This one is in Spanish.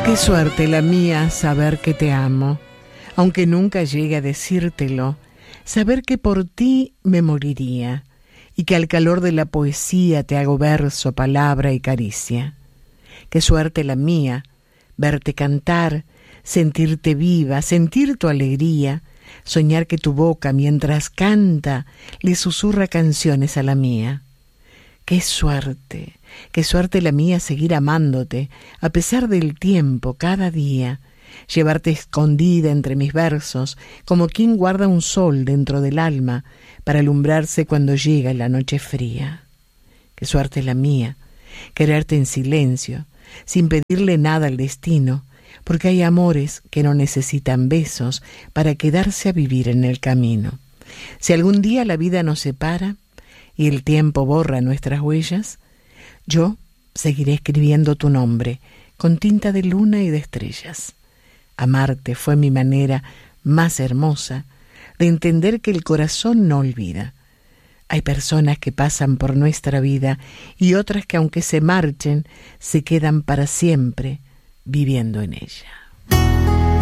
Qué suerte la mía saber que te amo, aunque nunca llegue a decírtelo, saber que por ti me moriría y que al calor de la poesía te hago verso, palabra y caricia. Qué suerte la mía verte cantar, sentirte viva, sentir tu alegría, soñar que tu boca mientras canta le susurra canciones a la mía. Qué suerte la mía seguir amándote, a pesar del tiempo, cada día, llevarte escondida entre mis versos, como quien guarda un sol dentro del alma, para alumbrarse cuando llega la noche fría. Qué suerte la mía, quererte en silencio, sin pedirle nada al destino, porque hay amores que no necesitan besos para quedarse a vivir en el camino. Si algún día la vida nos separa, y el tiempo borra nuestras huellas, yo seguiré escribiendo tu nombre con tinta de luna y de estrellas. Amarte fue mi manera más hermosa de entender que el corazón no olvida. Hay personas que pasan por nuestra vida y otras que aunque se marchen, se quedan para siempre viviendo en ella.